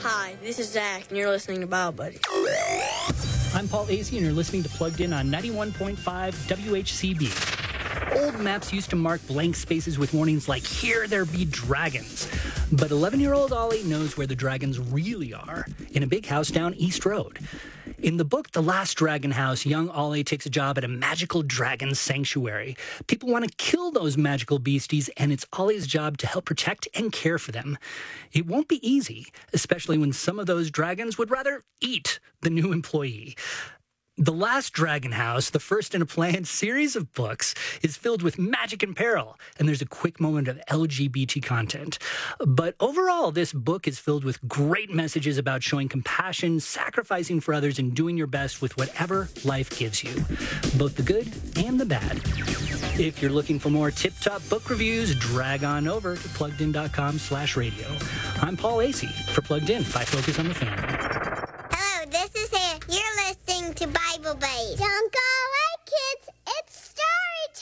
Hi, this is Zach, and you're listening to Bio Buddy. I'm Paul Acey, and you're listening to Plugged In on 91.5 WHCB. Old maps used to mark blank spaces with warnings like, "Here there be dragons." But 11-year-old Ollie knows where the dragons really are, in a big house down East Road. In the book, The Last Dragon House, young Ollie takes a job at a magical dragon sanctuary. People want to kill those magical beasties, and it's Ollie's job to help protect and care for them. It won't be easy, especially when some of those dragons would rather eat the new employee. The Last Dragon House, the first in a planned series of books, is filled with magic and peril, and there's a quick moment of LGBT content. But overall, this book is filled with great messages about showing compassion, sacrificing for others, and doing your best with whatever life gives you, both the good and the bad. If you're looking for more tip-top book reviews, drag on over to pluggedin.com/radio. I'm Paul Acey for Plugged In by Focus on the Family. Hello, this is Hannah. You're listening to Bible Base. Don't go